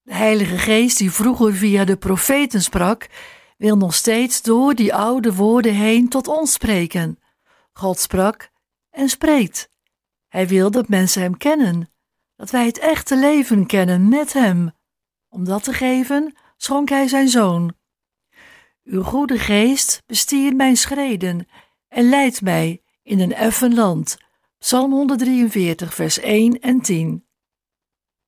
De Heilige Geest die vroeger via de profeten sprak, wil nog steeds door die oude woorden heen tot ons spreken. God sprak en spreekt. Hij wil dat mensen hem kennen, dat wij het echte leven kennen met hem. Om dat te geven, schonk hij zijn Zoon. Uw goede geest bestiert mijn schreden en leidt mij in een effen land. Psalm 143, vers 1 en 10.